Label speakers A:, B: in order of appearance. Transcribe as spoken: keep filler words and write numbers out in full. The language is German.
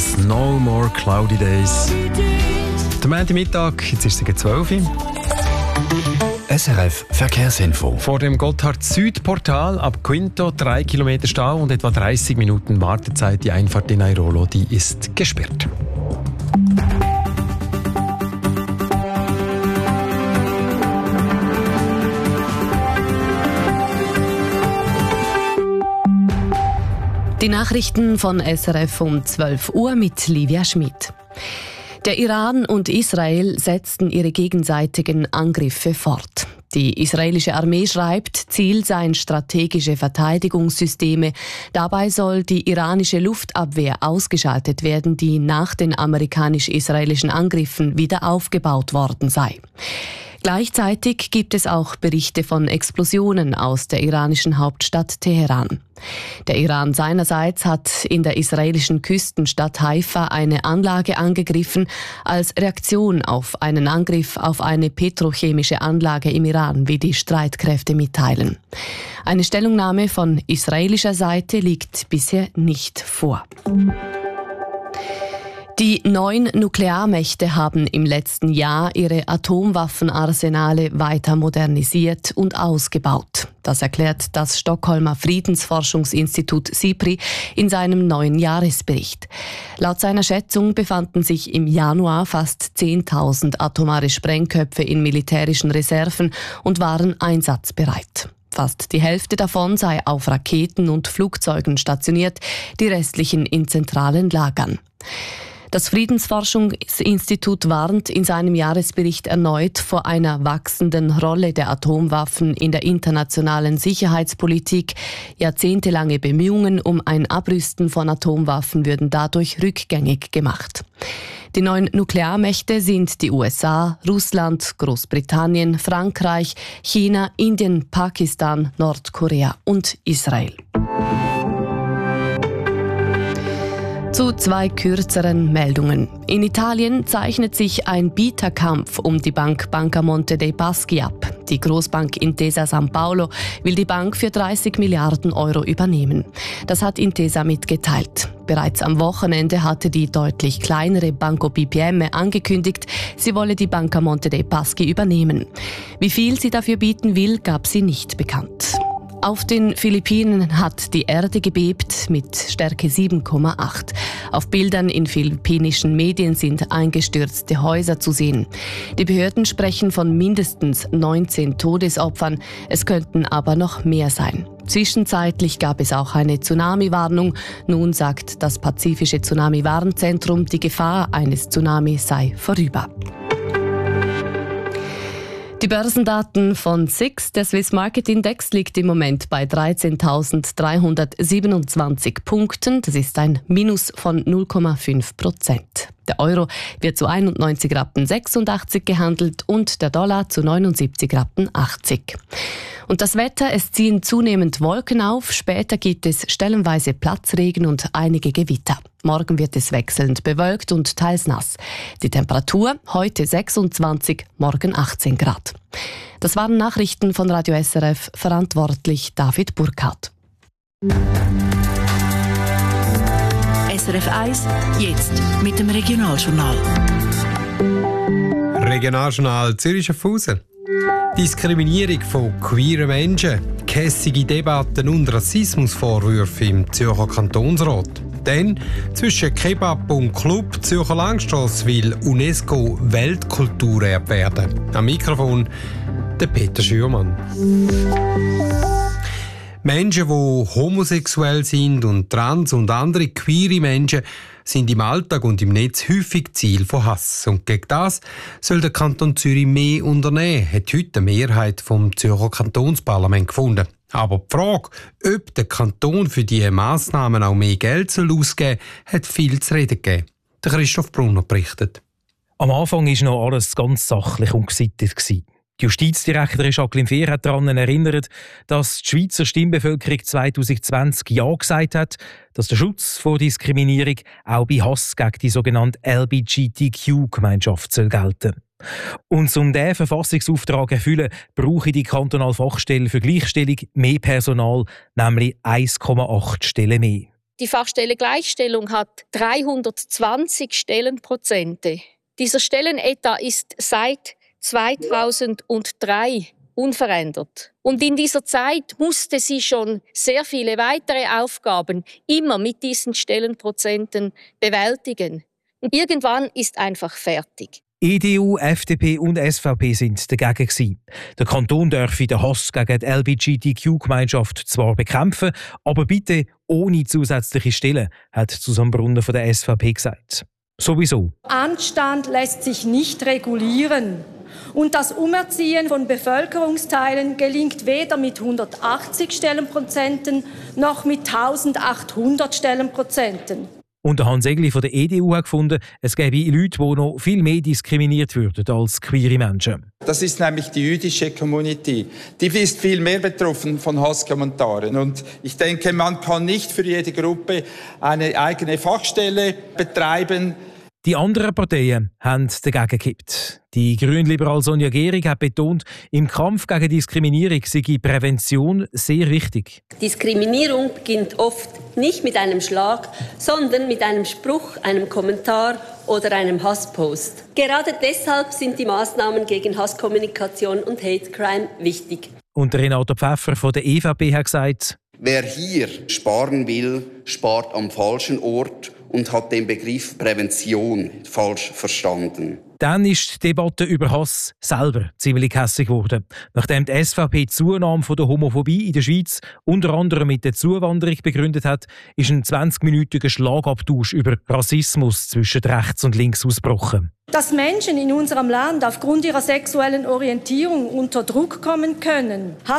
A: Beatles, No More Cloudy Days. Der Montagmittag, jetzt ist es zwölf Uhr.
B: S R F Verkehrsinfo.
A: Vor dem Gotthard-Süd-Portal ab Quinto drei Kilometer Stau und etwa dreißig Minuten Wartezeit. Die Einfahrt in Airolo, die ist gesperrt.
C: Die Nachrichten von S R F um zwölf Uhr mit Livia Schmid. Der Iran und Israel setzten ihre gegenseitigen Angriffe fort. Die israelische Armee schreibt, Ziel seien strategische Verteidigungssysteme. Dabei soll die iranische Luftabwehr ausgeschaltet werden, die nach den amerikanisch-israelischen Angriffen wieder aufgebaut worden sei. Gleichzeitig gibt es auch Berichte von Explosionen aus der iranischen Hauptstadt Teheran. Der Iran seinerseits hat in der israelischen Küstenstadt Haifa eine Anlage angegriffen, als Reaktion auf einen Angriff auf eine petrochemische Anlage im Iran, wie die Streitkräfte mitteilen. Eine Stellungnahme von israelischer Seite liegt bisher nicht vor. Die neun Nuklearmächte haben im letzten Jahr ihre Atomwaffenarsenale weiter modernisiert und ausgebaut. Das erklärt das Stockholmer Friedensforschungsinstitut SIPRI in seinem neuen Jahresbericht. Laut seiner Schätzung befanden sich im Januar fast zehntausend atomare Sprengköpfe in militärischen Reserven und waren einsatzbereit. Fast die Hälfte davon sei auf Raketen und Flugzeugen stationiert, die restlichen in zentralen Lagern. Das Friedensforschungsinstitut warnt in seinem Jahresbericht erneut vor einer wachsenden Rolle der Atomwaffen in der internationalen Sicherheitspolitik. Jahrzehntelange Bemühungen um ein Abrüsten von Atomwaffen würden dadurch rückgängig gemacht. Die neuen Nuklearmächte sind die U S A, Russland, Großbritannien, Frankreich, China, Indien, Pakistan, Nordkorea und Israel. Zu zwei kürzeren Meldungen. In Italien zeichnet sich ein Bieterkampf um die Bank Banca Monte dei Paschi ab. Die Großbank Intesa San Paolo will die Bank für dreißig Milliarden Euro übernehmen. Das hat Intesa mitgeteilt. Bereits am Wochenende hatte die deutlich kleinere Banco B P M angekündigt, sie wolle die Banca Monte dei Paschi übernehmen. Wie viel sie dafür bieten will, gab sie nicht bekannt. Auf den Philippinen hat die Erde gebebt mit Stärke sieben Komma acht. Auf Bildern in philippinischen Medien sind eingestürzte Häuser zu sehen. Die Behörden sprechen von mindestens neunzehn Todesopfern. Es könnten aber noch mehr sein. Zwischenzeitlich gab es auch eine Tsunami-Warnung. Nun sagt das Pazifische Tsunami-Warnzentrum, die Gefahr eines Tsunamis sei vorüber. Die Börsendaten von S I X, der Swiss Market Index, liegt im Moment bei dreizehntausenddreihundertsiebenundzwanzig Punkten. Das ist ein Minus von null Komma fünf Prozent. Der Euro wird zu einundneunzig Rappen sechsundachtzig gehandelt und der Dollar zu neunundsiebzig Rappen achtzig. Und das Wetter, es ziehen zunehmend Wolken auf, später gibt es stellenweise Platzregen und einige Gewitter. Morgen wird es wechselnd bewölkt und teils nass. Die Temperatur heute sechsundzwanzig, morgen achtzehn Grad. Das waren Nachrichten von Radio S R F, verantwortlich David Burkhardt.
D: S R F eins, jetzt mit dem Regionaljournal.
E: Regionaljournal Zürich-Schaffhausen. Diskriminierung von queeren Menschen, kässige Debatten und Rassismusvorwürfe im Zürcher Kantonsrat. Dann zwischen Kebab und Club Zürcher Langstrasse will UNESCO Weltkulturerbe werden. Am Mikrofon der Peter Schürmann. Menschen, die homosexuell sind und trans und andere queere Menschen, sind im Alltag und im Netz häufig Ziel von Hass. Und gegen das soll der Kanton Zürich mehr unternehmen, hat heute eine Mehrheit vom Zürcher Kantonsparlament gefunden. Aber die Frage, ob der Kanton für diese Massnahmen auch mehr Geld ausgeben soll, hat viel zu reden gegeben. Der Christoph Brunner berichtet.
F: Am Anfang war noch alles ganz sachlich und gesittet. Die Justizdirektorin Jacqueline Fehr hat daran erinnert, dass die Schweizer Stimmbevölkerung zwanzig zwanzig Ja gesagt hat, dass der Schutz vor Diskriminierung auch bei Hass gegen die sogenannte L G B T Q-Gemeinschaft soll gelten. Und um diesen Verfassungsauftrag zu erfüllen, brauche die kantonale Fachstelle für Gleichstellung mehr Personal, nämlich eins Komma acht Stellen mehr.
G: Die Fachstelle Gleichstellung hat dreihundertzwanzig Stellenprozente. Dieser Stellenetat ist seit zweitausenddrei unverändert. Und in dieser Zeit musste sie schon sehr viele weitere Aufgaben immer mit diesen Stellenprozenten bewältigen. Und irgendwann ist einfach fertig.
F: E D U, F D P und S V P sind dagegen gewesen. Der Kanton dürfe den Hass gegen die L G B T Q-Gemeinschaft zwar bekämpfen, aber bitte ohne zusätzliche Stellen, hat Susanne Brunner von der S V P gesagt. Sowieso.
H: Anstand lässt sich nicht regulieren. Und das Umerziehen von Bevölkerungsteilen gelingt weder mit hundertachtzig Stellenprozenten noch mit eintausendachthundert Stellenprozenten.
F: Und Hans Egli von der E D U hat gefunden, es gäbe Leute, die noch viel mehr diskriminiert würden als queere Menschen.
I: Das ist nämlich die jüdische Community. Die ist viel mehr betroffen von Hasskommentaren. Und ich denke, man kann nicht für jede Gruppe eine eigene Fachstelle betreiben.
F: Die anderen Parteien haben dagegen gekippt. Die Grünliberale Sonja Gehrig hat betont, im Kampf gegen Diskriminierung sei Prävention sehr wichtig.
J: Diskriminierung beginnt oft nicht mit einem Schlag, sondern mit einem Spruch, einem Kommentar oder einem Hasspost. Gerade deshalb sind die Maßnahmen gegen Hasskommunikation und Hate Crime wichtig.
F: Und Renato Pfeffer von der E V P hat gesagt,
K: wer hier sparen will, spart am falschen Ort und hat den Begriff Prävention falsch verstanden.
F: Dann ist die Debatte über Hass selber ziemlich hässig geworden. Nachdem die S V P die Zunahme der Homophobie in der Schweiz unter anderem mit der Zuwanderung begründet hat, ist ein zwanzigminütiger Schlagabtausch über Rassismus zwischen rechts und links ausgebrochen.
H: Dass Menschen in unserem Land aufgrund ihrer sexuellen Orientierung unter Druck kommen können, hat